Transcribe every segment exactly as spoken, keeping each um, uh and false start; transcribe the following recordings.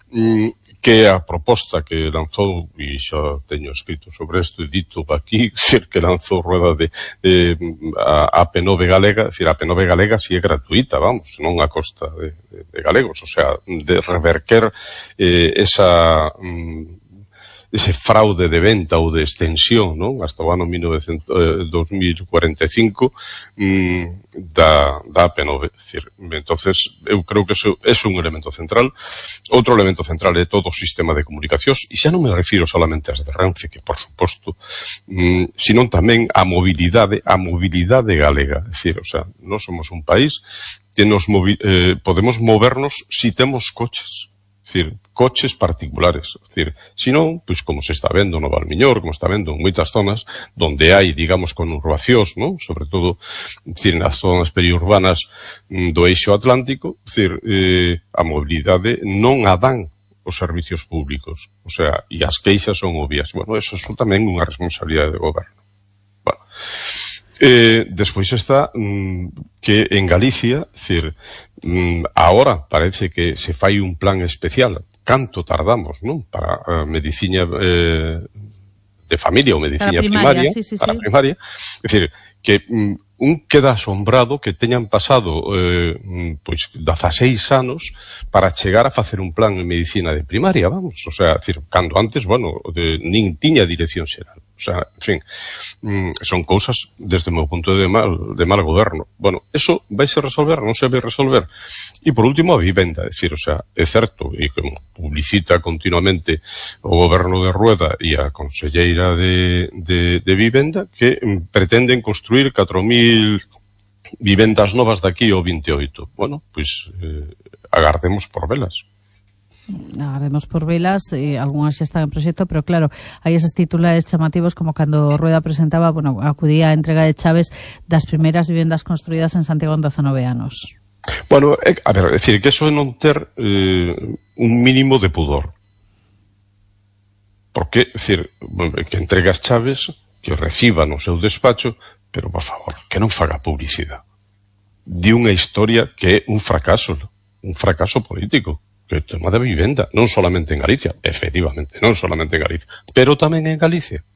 que a proposta que lanzou, e xa teño escrito sobre isto e dito aquí, ser que lanzou Rueda de, de a, a P nove galega, decir, a P nove galega si é gratuita, vamos, non a costa de, de, de galegos, o sea, de reverquer eh, esa mm, ese fraude de venta ou de extensión, non? Hasta o ano dos mil cuarenta e cinco mmm, da, da A P nove. Decir, entonces, eu creo que eso é un elemento central. Outro elemento central é todo o sistema de comunicacións, e xa non me refiro solamente ás de Renfe, que por suposto, mmm, sino tamén a mobilidade, a mobilidade galega. É dicir, o sea, nós somos un país que nos movi eh, podemos movernos si temos coches. Es decir, coches particulares. Es decir, si non, pois como se está vendo no Valmiñor, como está vendo en moitas zonas, donde hai, digamos, conurbacións, non? Sobre todo, es decir, nas zonas periurbanas do eixo atlántico, es decir, eh, a mobilidade non a dan os servicios públicos. O sea, e as queixas son obvias. Bueno, eso é tamén unha responsabilidade de goberno. Bueno. Eh, despois está mm, que en Galicia, es decir, mm, ahora parece que se fai un plan especial. Canto tardamos, non? Para a medicina eh, de familia ou medicina primaria, primaria sí, sí, para sí. primaria. Es decir, que mm, un queda asombrado que teñan pasado eh, pois dezaseis anos para chegar a facer un plan en medicina de primaria, vamos. O sea, decir, cando antes, bueno, de, nin tiña dirección xeral. O sea, en fin, mm, son cousas desde o meu punto de mal, de mal goberno. Bueno, eso vaise resolver, non se vai resolver. E por último, a vivenda, é dicir, o sea, é certo, e como publicita continuamente o goberno de Rueda e a conselleira de, de, de vivenda, que mm, pretenden construir catro mil vivendas novas daqui ao vinte e oito. Bueno, pois eh, agardemos por velas. Agaremos por velas, eh, algunhas xa están en proxecto, pero claro, hai eses titulares chamativos como cando Rueda presentaba, bueno, acudía a entrega de chaves das primeiras vivendas construídas en Santiago en dezanove anos. Bueno, é, a ver, é dicir, que eso é non ter eh, un mínimo de pudor. Porque, é dicir, que entrega as chaves, que reciba no seu despacho, pero, por favor, que non faga publicidade de unha historia que é un fracaso, un fracaso político. Que o tema da vivenda, non solamente en Galicia, efectivamente, non solamente en Galicia, pero tamén en Galicia.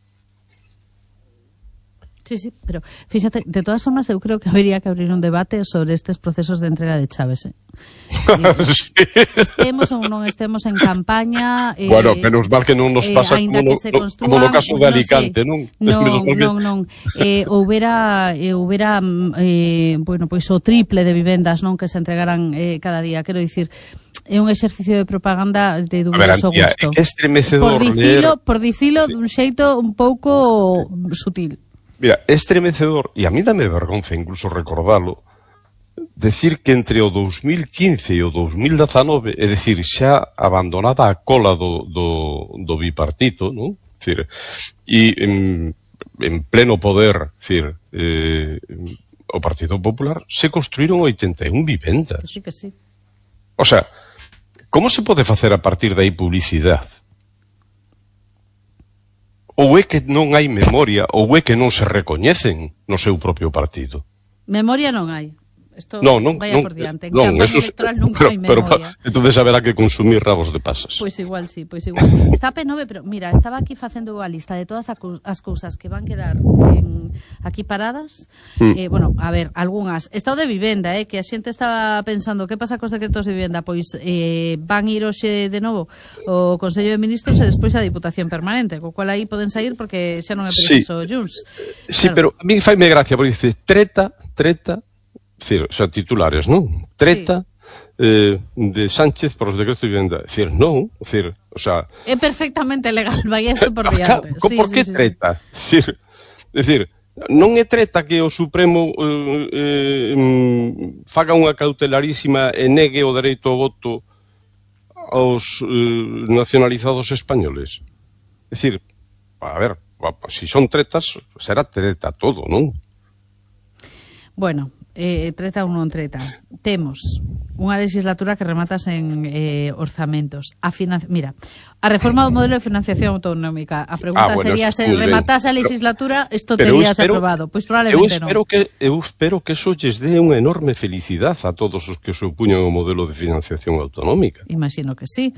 Sí, sí, pero fíxate, de todas formas eu creo que habería que abrir un debate sobre estes procesos de entrega de chaves, eh? Sí. Estemos ou non estemos en campaña, eh, bueno, menos mal que non nos pasa eh, como, no, no, como no caso de Alicante, non? Non, non, non, eh, houbera eh, houbera eh, bueno, pois o triple de vivendas, non, que se entregaran eh, cada día, quero dicir, é un exercicio de propaganda de dubidoso gusto. É estremecedor por dicilo, leer... por dicilo sí. dun xeito un pouco sutil. Mira, é estremecedor, e a mí dame vergonza incluso recordalo, decir que entre o dos mil quince e o dos mil dezanove, é dicir, xa abandonada a cola do, do, do bipartito, non? Decir, e en, en pleno poder, decir, eh, o Partido Popular, se construíron oitenta e un vivendas. Sí que sí. O sea, como se pode facer a partir dai publicidade? Ou é que non hai memoria, ou é que non se recoñecen no seu propio partido? Memoria non hai. Esto no, non, vaya non, por diante. En non, campaña eso, electoral nunca pero, hai memoria. Pero, entonces haberá que consumir rabos de pasas. Pois pues igual sí, pois pues igual sí. Está P nove, pero mira, estaba aquí facendo a lista de todas as cousas que van quedar en, aquí paradas. Mm. Eh, bueno, a ver, algunhas. Estado de vivenda, eh, que a xente estaba pensando que pasa cos decretos de vivenda, pois eh, van ir hoxe de novo o Consello de Ministros e despois a Diputación Permanente, co cual aí poden sair porque xa non é preciso sí. Junts. Sí, claro. Pero a mí faime gracia, porque dice treta, treta, decir, o sea, titulares, non? Treta sí. eh, de Sánchez por os decretos de vivenda. Decir, non, decir, o sea... É perfectamente legal, vai isto por diante. Sí, por que sí, treta? Sí. Decir, decir, non é treta que o Supremo eh, eh, faga unha cautelarísima e negue o dereito ao voto aos eh, nacionalizados españoles. É dicir, a ver, se si son tretas, será treta todo, non? Bueno, eh, treta ou non treta. Temos unha legislatura que rematas en eh, orzamentos. A finan... Mira, a reforma do modelo de financiación autonómica. A pregunta ah, bueno, sería se rematase a legislatura, isto teríase aprobado. Pois probablemente eu espero non. Que, eu espero que eso lles dé unha enorme felicidade a todos os que se opuñan ao modelo de financiación autonómica. Imagino que sí.